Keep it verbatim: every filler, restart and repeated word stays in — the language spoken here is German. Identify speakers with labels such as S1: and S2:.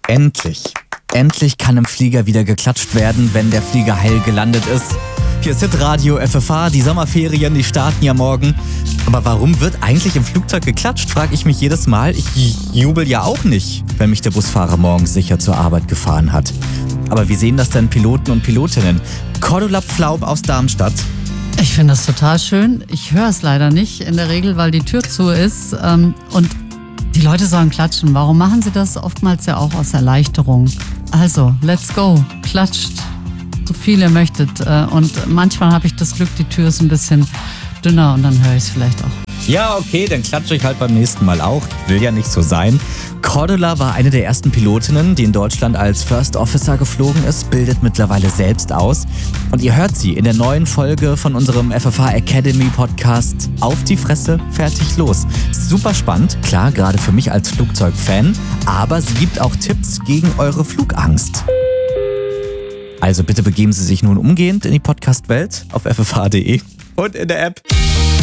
S1: Endlich. Endlich kann im Flieger wieder geklatscht werden, wenn der Flieger heil gelandet ist. Hier ist Hitradio F F H, die Sommerferien, die starten ja morgen. Aber warum wird eigentlich im Flugzeug geklatscht, frage ich mich jedes Mal. Ich jubel ja auch nicht, wenn mich der Busfahrer morgens sicher zur Arbeit gefahren hat. Aber wie sehen das denn Piloten und Pilotinnen? Cordula Pflaub aus Darmstadt.
S2: Ich finde das total schön. Ich höre es leider nicht in der Regel, weil die Tür zu ist. Und die Leute sollen klatschen. Warum machen sie das? Oftmals ja auch aus Erleichterung. Also, let's go. Klatscht, so viel ihr möchtet. Und manchmal habe ich das Glück, die Tür ist ein bisschen dünner und dann höre ich es vielleicht auch.
S1: Ja, okay, dann klatsche ich halt beim nächsten Mal auch. Will ja nicht so sein. Cordula war eine der ersten Pilotinnen, die in Deutschland als First Officer geflogen ist, bildet mittlerweile selbst aus. Und ihr hört sie in der neuen Folge von unserem F F H Academy Podcast Auf die Fresse, fertig, los. Super spannend, klar, gerade für mich als Flugzeugfan, aber sie gibt auch Tipps gegen eure Flugangst. Also bitte begeben Sie sich nun umgehend in die Podcast-Welt auf f f h punkt d e und in der App.